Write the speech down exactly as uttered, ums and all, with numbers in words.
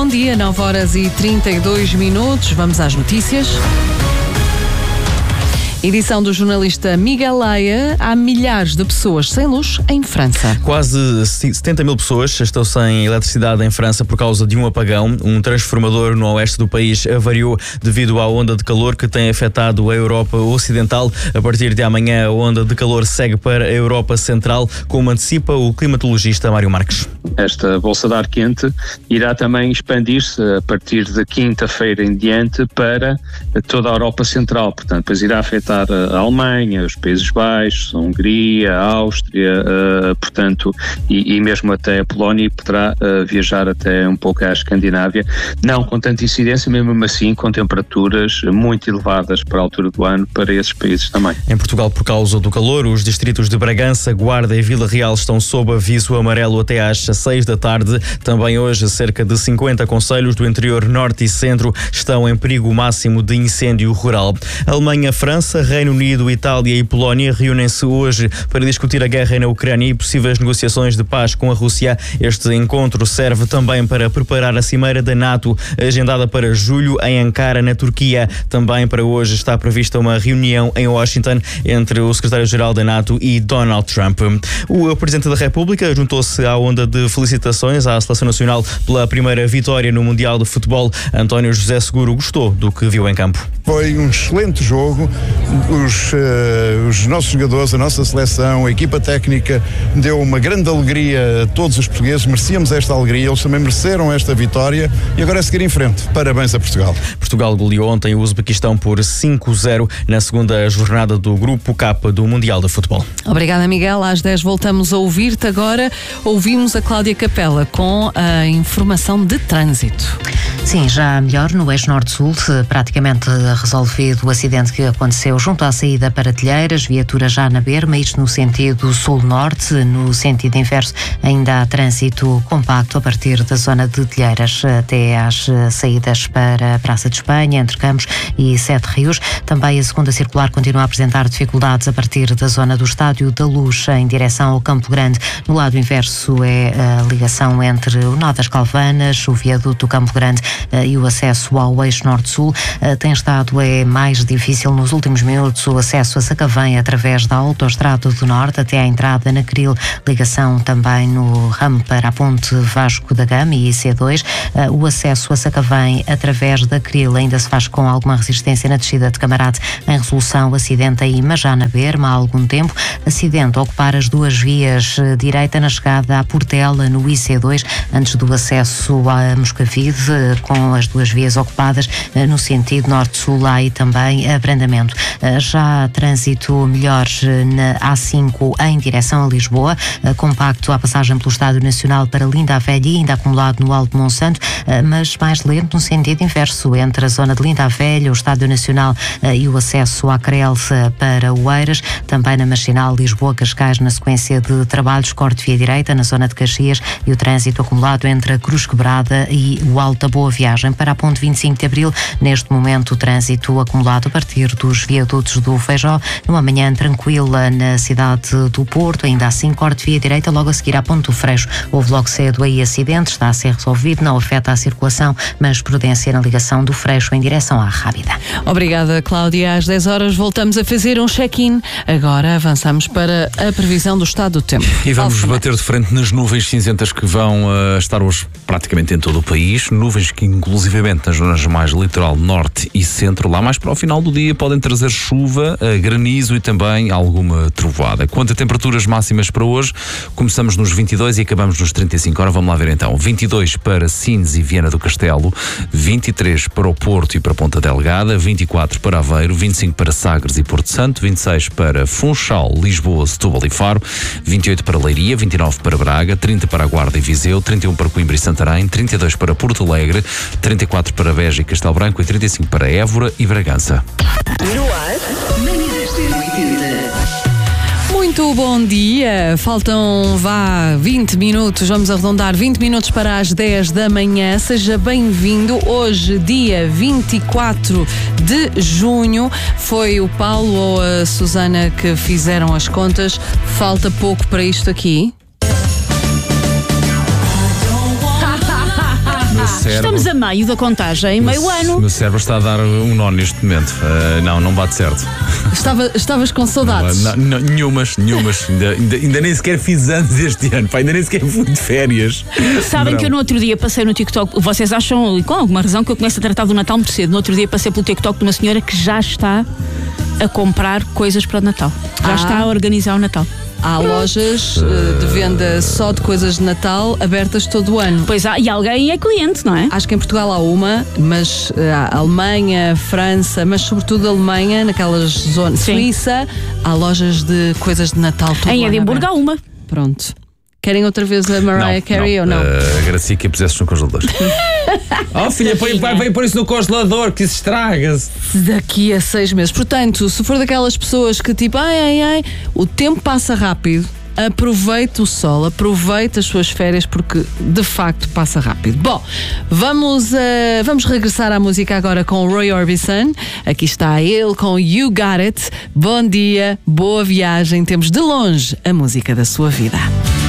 dia, nove horas e trinta e dois minutos. Vamos às notícias. Edição do jornalista Miguel Laia. Há milhares de pessoas sem luz em França. Quase setenta mil pessoas estão sem eletricidade em França por causa de um apagão. Um transformador no oeste do país avariou devido à onda de calor que tem afetado a Europa Ocidental. A partir de amanhã, a onda de calor segue para a Europa Central, como antecipa o climatologista Mário Marques. Esta bolsa de ar quente irá também expandir-se a partir de quinta-feira em diante para toda a Europa Central. Portanto, depois irá afetar a Alemanha, os Países Baixos, a Hungria, a Áustria, uh, portanto, e, e mesmo até a Polónia, e poderá uh, viajar até um pouco à Escandinávia, não com tanta incidência, mesmo assim com temperaturas muito elevadas para a altura do ano para esses países também. Em Portugal, por causa do calor, os distritos de Bragança, Guarda e Vila Real estão sob aviso amarelo até às seis da tarde. Também hoje, cerca de cinquenta concelhos do interior norte e centro estão em perigo máximo de incêndio rural. Alemanha, França, Reino Unido, Itália e Polónia reúnem-se hoje para discutir a guerra na Ucrânia e possíveis negociações de paz com a Rússia. Este encontro serve também para preparar a cimeira da NATO, agendada para julho em Ankara, na Turquia. Também para hoje está prevista uma reunião em Washington entre o secretário-geral da NATO e Donald Trump. O Presidente da República juntou-se à onda de felicitações à Seleção Nacional pela primeira vitória no Mundial de Futebol. António José Seguro gostou do que viu em campo. Foi um excelente jogo. Os, uh, os nossos jogadores, a nossa seleção, a equipa técnica deu uma grande alegria a todos os portugueses. Merecíamos esta alegria, eles também mereceram esta vitória e agora é seguir em frente. Parabéns a Portugal. Portugal goleou ontem o Uzbequistão por cinco a zero na segunda jornada do Grupo K do Mundial de Futebol. Obrigada, Miguel. Às dez voltamos a ouvir-te. Agora ouvimos a Cláudia Capela com a informação de trânsito. Sim, já melhor no eixo norte-sul, praticamente resolvido o acidente que aconteceu junto à saída para Telheiras, viatura já na berma, isto no sentido sul-norte. No sentido inverso ainda há trânsito compacto a partir da zona de Telheiras até às saídas para a Praça de Espanha, entre Campos e Sete Rios. Também a segunda circular continua a apresentar dificuldades a partir da zona do Estádio da Luz em direção ao Campo Grande. No lado inverso é a ligação entre o Nó das Calvanas, o viaduto do Campo Grande e o acesso ao eixo norte-sul. Tem estado é mais difícil nos últimos minutos o acesso a Sacavém através da Autoestrada do Norte até à entrada na Cril, ligação também no ramo para a Ponte Vasco da Gama e I C dois. O acesso a Sacavém através da Cril ainda se faz com alguma resistência na descida de Camarate em resolução acidente aí, mas já na berma há algum tempo. Acidente a ocupar as duas vias direita na chegada à Portela no I C dois antes do acesso a Moscavide, com as duas vias ocupadas no sentido norte-sul. Há aí também abrandamento. Já trânsito melhor na A cinco em direção a Lisboa, compacto à passagem pelo Estádio Nacional para Linda a Velha e ainda acumulado no Alto Monsanto, mas mais lento no sentido inverso entre a zona de Linda a Velha, o Estádio Nacional e o acesso à Crelce para Oeiras. Também na Marginal Lisboa-Cascais, na sequência de trabalhos, corte via direita na zona de Caxias e o trânsito acumulado entre a Cruz Quebrada e o Alto da Boa Viagem. Para a Ponte vinte e cinco de Abril, neste momento o trânsito acumulado a partir dos viadutos do Feijó, numa manhã tranquila na cidade do Porto, ainda assim corte via direita logo a seguir à Ponte do Freixo. Houve logo cedo aí acidente, está a ser resolvido, não afeta a circulação, mas prudência na ligação do Freixo em direção à Rábida. Obrigada, Cláudia. Às dez horas voltamos a fazer um check-in. Agora avançamos para a previsão do estado do tempo. E vamos bater de frente nas nuvens cinzentas que vão uh, estar hoje praticamente em todo o país, nuvens que inclusivamente nas zonas mais litoral norte e centro, lá mais para o final do dia podem trazer chuva, granizo e também alguma trovoada. Quanto a temperaturas máximas para hoje, começamos nos vinte e dois e acabamos nos trinta e cinco. Ora, vamos lá ver então. vinte e dois para Sines e Viana do Castelo, vinte e três para o Porto e para Ponta Delgada, vinte e quatro para Aveiro, vinte e cinco para Sagres e Porto Santo, vinte e seis para Funchal, Lisboa, Setúbal e Faro, vinte e oito para Leiria, vinte e nove para Braga, trinta para Guarda e Viseu, trinta e um para Coimbra e Santarém, trinta e dois para Porto Alegre, trinta e quatro para Beja e Castelo Branco e trinta e cinco para Évora e Bragança. No ar, Manhãs da oitenta. Muito bom dia. Faltam, vá, vinte minutos. Vamos arredondar vinte minutos para as dez da manhã. Seja bem-vindo. Hoje, dia vinte e quatro de junho. Foi o Paulo ou a Susana que fizeram as contas. Falta pouco para isto aqui. Meu cérebro... Estamos a meio da contagem, meio ano. O meu cérebro está a dar um nó neste momento. Uh, não, não bate certo. Estava, estavas com saudades? Não, não, nenhumas, nenhumas. Ainda, ainda, ainda nem sequer fiz anos este ano. Pá, ainda nem sequer fui de férias. Sabem Não. que eu no outro dia passei no TikTok. Vocês acham, e com alguma razão, que eu começo a tratar do Natal muito cedo. No outro dia passei pelo TikTok de uma senhora que já está a comprar coisas para o Natal. Já Ah. está a organizar o Natal. Há lojas uh, de venda só de coisas de Natal abertas todo o ano. Pois há, e alguém é cliente, não é? Acho que em Portugal há uma, mas uh, há Alemanha, França, mas sobretudo Alemanha, naquelas zonas, Sim. Suíça, há lojas de coisas de Natal todo o Em ano Edimburgo há abertas. uma. Pronto. Querem outra vez a Mariah Carey ou não? Uh, agradecia que a pusesses no congelador. Oh filha, põe, vai, vai pôr isso no congelador, que isso estraga-se. Daqui a seis meses. Portanto, se for daquelas pessoas que tipo, ai, ai, ai, o tempo passa rápido, aproveite o sol, aproveite as suas férias, porque de facto passa rápido. Bom, vamos, uh, vamos regressar à música agora com o Roy Orbison. Aqui está ele com You Got It. Bom dia, boa viagem. Temos de longe a música da sua vida.